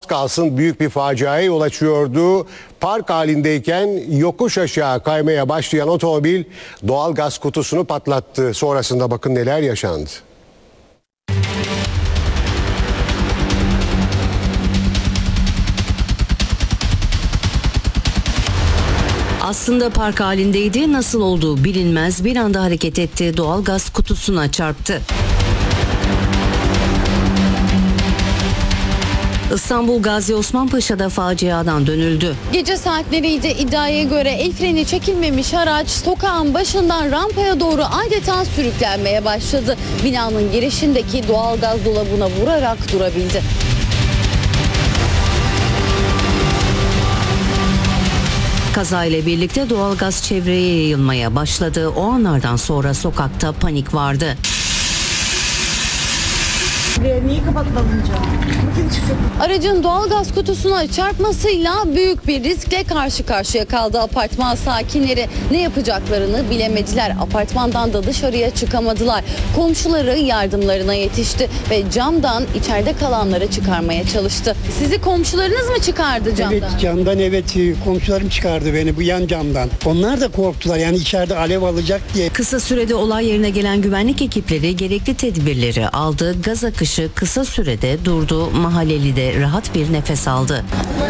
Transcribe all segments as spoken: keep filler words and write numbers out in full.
kalsın büyük bir faciaya yol açıyordu. Park halindeyken yokuş aşağı kaymaya başlayan otomobil doğal gaz kutusunu patlattı. Sonrasında bakın neler yaşandı. Aslında park halindeydi, nasıl olduğu bilinmez, bir anda hareket etti, doğal gaz kutusuna çarptı. İstanbul Gazi Osman Paşa'da faciadan dönüldü. Gece saatleriydi. İddiaya göre el freni çekilmemiş araç sokağın başından rampaya doğru adeta sürüklenmeye başladı. Binanın girişindeki doğalgaz dolabına vurarak durabildi. Kazayla birlikte doğalgaz çevreye yayılmaya başladı. O anlardan sonra sokakta panik vardı. Niye kapatmadınca? Aracın doğalgaz kutusuna çarpmasıyla büyük bir riskle karşı karşıya kaldı apartman sakinleri. Ne yapacaklarını bilemediler. Apartmandan da dışarıya çıkamadılar. Komşuları yardımlarına yetişti ve camdan içeride kalanları çıkarmaya çalıştı. Sizi komşularınız mı çıkardı camdan? Evet, camdan evet, komşularım çıkardı beni bu yan camdan. Onlar da korktular, yani içeride alev alacak diye. Kısa sürede olay yerine gelen güvenlik ekipleri gerekli tedbirleri aldı. Gaz akışı kısa sürede durdu. Mahalleli de rahat bir nefes aldı.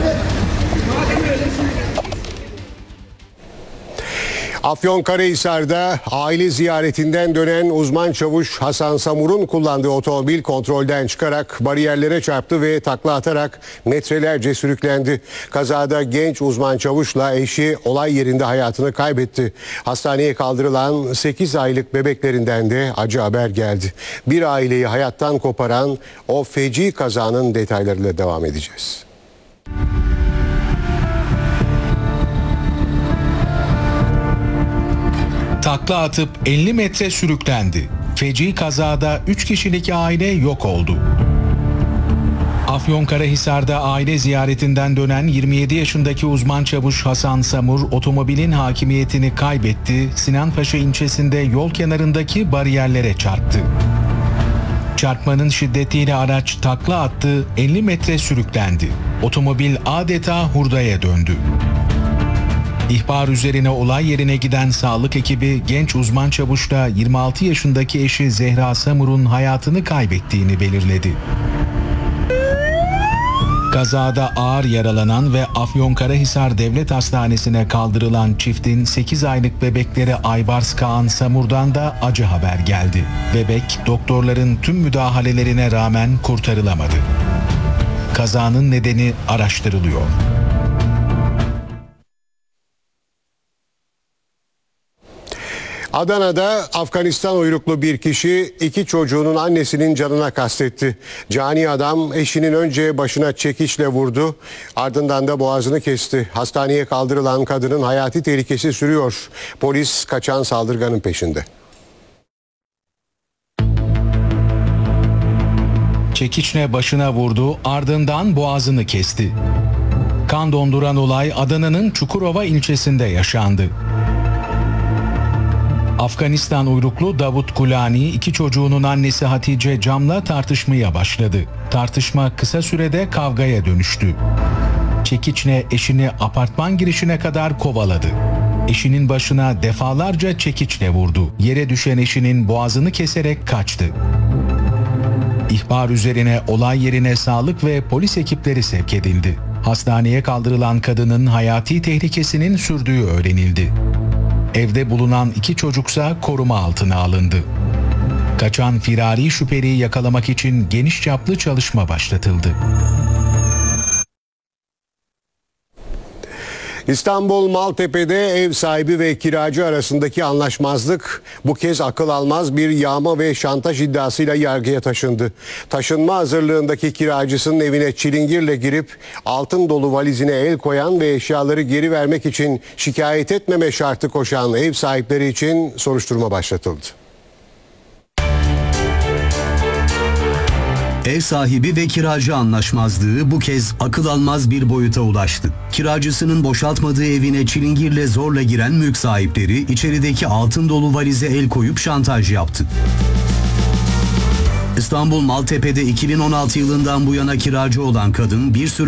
Afyonkarahisar'da aile ziyaretinden dönen uzman çavuş Hasan Samur'un kullandığı otomobil kontrolden çıkarak bariyerlere çarptı ve takla atarak metrelerce sürüklendi. Kazada genç uzman çavuşla eşi olay yerinde hayatını kaybetti. Hastaneye kaldırılan sekiz aylık bebeklerinden de acı haber geldi. Bir aileyi hayattan koparan o feci kazanın detaylarıyla devam edeceğiz. Takla atıp elli metre sürüklendi. Feci kazada üç kişilik aile yok oldu. Afyonkarahisar'da aile ziyaretinden dönen yirmi yedi yaşındaki uzman çavuş Hasan Samur otomobilin hakimiyetini kaybetti. Sinanpaşa ilçesinde yol kenarındaki bariyerlere çarptı. Çarpmanın şiddetiyle araç takla attı, elli metre sürüklendi. Otomobil adeta hurdaya döndü. İhbar üzerine olay yerine giden sağlık ekibi genç uzman çavuşla yirmi altı yaşındaki eşi Zehra Samur'un hayatını kaybettiğini belirledi. Kazada ağır yaralanan ve Afyonkarahisar Devlet Hastanesi'ne kaldırılan çiftin sekiz aylık bebekleri Aybars Kaan Samur'dan da acı haber geldi. Bebek doktorların tüm müdahalelerine rağmen kurtarılamadı. Kazanın nedeni araştırılıyor. Adana'da Afganistan uyruklu bir kişi iki çocuğunun annesinin canına kastetti. Cani adam eşinin önce başına çekiçle vurdu, ardından da boğazını kesti. Hastaneye kaldırılan kadının hayati tehlikesi sürüyor. Polis kaçan saldırganın peşinde. Çekiçle başına vurdu, ardından boğazını kesti. Kan donduran olay Adana'nın Çukurova ilçesinde yaşandı. Afganistan uyruklu Davut Gulani iki çocuğunun annesi Hatice Cam'la tartışmaya başladı. Tartışma kısa sürede kavgaya dönüştü. Çekiçle eşini apartman girişine kadar kovaladı. Eşinin başına defalarca çekiçle vurdu. Yere düşen eşinin boğazını keserek kaçtı. İhbar üzerine olay yerine sağlık ve polis ekipleri sevk edildi. Hastaneye kaldırılan kadının hayati tehlikesinin sürdüğü öğrenildi. Evde bulunan iki çocuksa koruma altına alındı. Kaçan firari şüpheliyi yakalamak için geniş çaplı çalışma başlatıldı. İstanbul Maltepe'de ev sahibi ve kiracı arasındaki anlaşmazlık bu kez akıl almaz bir yağma ve şantaj iddiasıyla yargıya taşındı. Taşınma hazırlığındaki kiracısının evine çilingirle girip altın dolu valizine el koyan ve eşyaları geri vermek için şikayet etmeme şartı koşan ev sahipleri için soruşturma başlatıldı. Ev sahibi ve kiracı anlaşmazlığı bu kez akıl almaz bir boyuta ulaştı. Kiracısının boşaltmadığı evine çilingirle zorla giren mülk sahipleri içerideki altın dolu valize el koyup şantaj yaptı. İstanbul Maltepe'de iki bin on altı yılından bu yana kiracı olan kadın bir süre